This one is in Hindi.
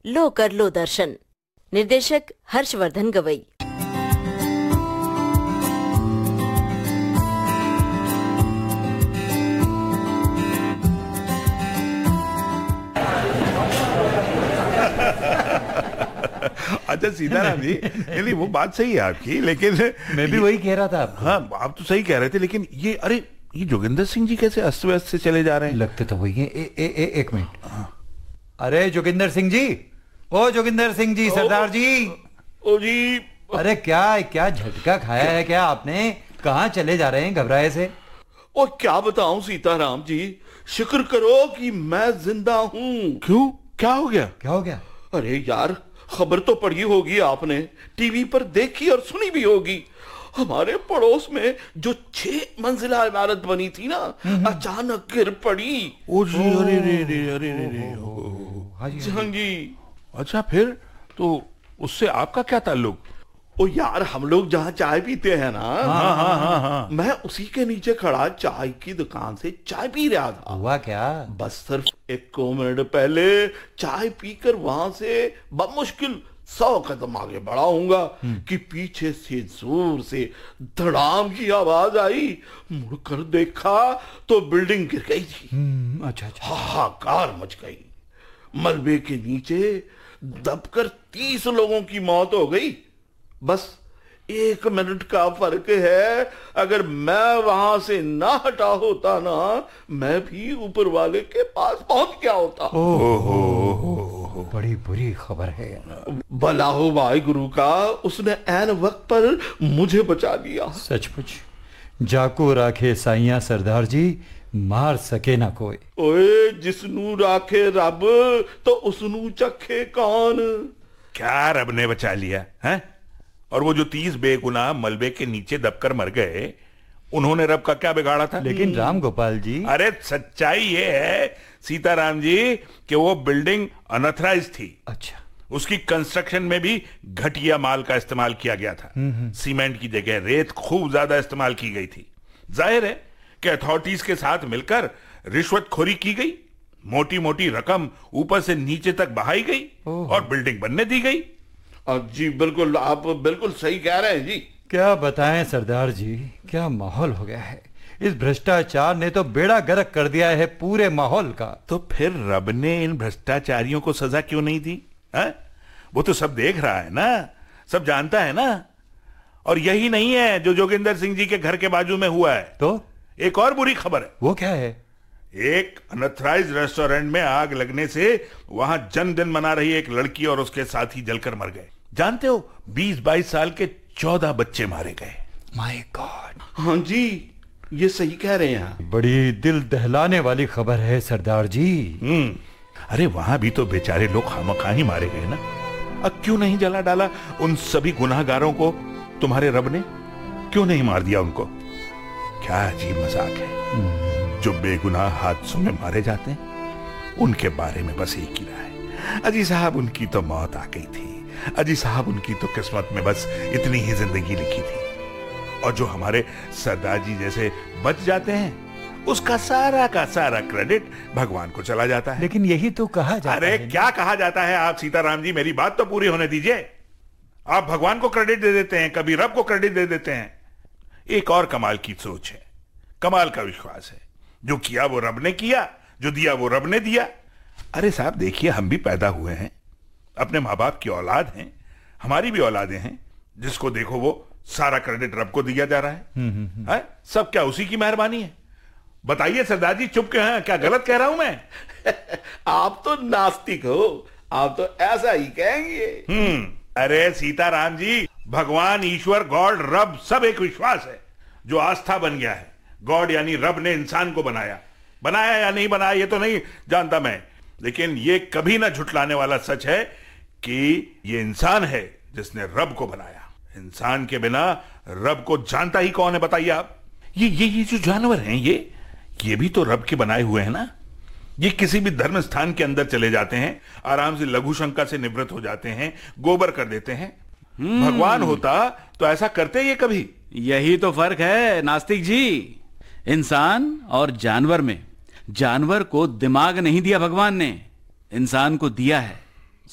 लो कर लो दर्शन। निर्देशक हर्षवर्धन गवई। अच्छा सीताराम जी, नहीं वो बात सही है आपकी, लेकिन मैं भी वही कह रहा था आपको। हाँ, आप तो सही कह रहे थे, लेकिन ये अरे ये जोगिंदर सिंह जी कैसे अस्त व्यस्त से चले जा रहे हैं? लगते तो वही है। एक मिनट। अरे जोगिंदर सिंह जी, ओ जोगिंदर सिंह जी, सरदार जी। ओ जी। अरे क्या झटका खाया है क्या आपने? कहाँ चले जा रहे हैं घबराए से? और क्या बताऊं सीताराम जी, शुक्र करो कि मैं जिंदा हूं। क्यों, क्या हो गया? क्या हो गया? अरे यार, खबर तो पढ़ी होगी आपने, टीवी पर देखी और सुनी भी होगी। हमारे पड़ोस में जो 6 मंजिला इमारत बनी थी ना, अचानक गिर पड़ी। ओ जी, अरे रे रे, अरे रे रे। हाँ जी। अच्छा, फिर तो उससे आपका क्या ताल्लुक? ओ यार, हम लोग जहाँ चाय पीते हैं ना, हाँ। मैं उसी के नीचे खड़ा चाय की दुकान से चाय पी रहा था। हुआ क्या? बस सिर्फ 1 मिनट पहले चाय पीकर वहां से बमुश्किल 100 कदम आगे बढ़ा हूंगा कि पीछे से जोर से धड़ाम की आवाज आई। मुड़कर देखा तो बिल्डिंग गिर गई थी। अच्छा। हाहाकार मच गई। मलबे के नीचे दबकर 30 लोगों की मौत हो गई। बस 1 मिनट का फर्क है, अगर मैं वहां से ना हटा होता ना, मैं भी ऊपर वाले के पास पहुंच गया होता। ओहो, बड़ी बुरी खबर है। भला हो भाई गुरु का, उसने ऐन वक्त पर मुझे बचा लिया। सचमुच जाको राखे साइया सरदार जी, मार सके ना कोई। ओए, जिसनू राखे रब तो उसनू चखे कौन। क्या रब ने बचा लिया है? और वो जो 30 बेगुनाह मलबे के नीचे दबकर मर गए, उन्होंने रब का क्या बिगाड़ा था? लेकिन राम गोपाल जी, अरे सच्चाई ये है सीताराम जी कि वो बिल्डिंग अनऑथराइज थी। अच्छा। उसकी कंस्ट्रक्शन में भी घटिया माल का इस्तेमाल किया गया था। सीमेंट की जगह रेत खूब ज्यादा इस्तेमाल की गई थी। जाहिर है कि अथॉरिटीज के साथ मिलकर रिश्वतखोरी की गई, मोटी मोटी रकम ऊपर से नीचे तक बहाई गई और बिल्डिंग बनने दी गई। जी बिल्कुल, आप बिल्कुल सही कह रहे हैं जी। क्या बताएं सरदार जी, क्या माहौल हो गया है। इस भ्रष्टाचार ने तो बेड़ा गर्क कर दिया है पूरे माहौल का। तो फिर रब ने इन भ्रष्टाचारियों को सजा क्यों नहीं दी? है? वो तो सब देख रहा है ना, सब जानता है ना। और यही नहीं है जो जोगिंदर सिंह जी के घर के बाजू में हुआ है। तो एक और बुरी खबर है। वो क्या है? एक अनऑथराइज्ड रेस्टोरेंट में आग लगने से वहां जन्मदिन मना रही एक लड़की और उसके साथी जलकर मर गए। जानते हो, 20-22 साल के 14 बच्चे मारे गए। My God. हाँ जी, ये सही कह रहे हैं। बड़ी दिल दहलाने वाली खबर है सरदार जी। अरे वहां भी तो बेचारे लोग खामखा ही मारे गए ना। अब क्यों नहीं जला डाला उन सभी गुनाहगारों को तुम्हारे रब ने? क्यों नहीं मार दिया उनको? क्या अजीब मजाक है। जो बेगुनाह हादसों में मारे जाते हैं उनके बारे में बस एक ही राय है, अजी साहब उनकी तो मौत आ गई थी, अजी साहब उनकी तो किस्मत में बस इतनी ही जिंदगी लिखी थी। और जो हमारे सरदार जी जैसे बच जाते हैं, उसका सारा का सारा क्रेडिट भगवान को चला जाता है। लेकिन यही तो कहा जाता अरे है। क्या कहा जाता है? आप सीताराम जी मेरी बात तो पूरी होने दीजिए। आप भगवान को क्रेडिट दे देते हैं, कभी रब को क्रेडिट दे देते हैं। एक और कमाल की सोच है, कमाल का विश्वास है। जो किया वो रब ने किया, जो दिया वो रब ने दिया। अरे साहब देखिए, हम भी पैदा हुए हैं, अपने माँ बाप की औलाद हैं, हमारी भी औलादें हैं। जिसको देखो वो सारा क्रेडिट रब को दिया जा रहा है। सब क्या उसी की मेहरबानी है? बताइए सरदार जी, चुप क्यों हैं? क्या गलत कह रहा हूं मैं? आप तो नास्तिक हो, आप तो ऐसा ही कहेंगे। अरे सीताराम जी, भगवान, ईश्वर, गॉड, रब सब एक विश्वास है जो आस्था बन गया है। गॉड यानी रब ने इंसान को बनाया या नहीं बनाया ये तो नहीं जानता मैं, लेकिन ये कभी ना झुटलाने वाला सच है कि ये इंसान है जिसने रब को बनाया। इंसान के बिना रब को जानता ही कौन है बताइए आप? ये जो जानवर हैं ये भी तो रब के बनाए हुए हैं ना। ये किसी भी धर्म स्थान के अंदर चले जाते हैं, आराम से लघु शंका से निवृत्त हो जाते हैं, गोबर कर देते हैं। भगवान होता तो ऐसा करते ये कभी? यही तो फर्क है नास्तिक जी। इंसान और जानवर में जानवर को दिमाग नहीं दिया भगवान ने, इंसान को दिया है।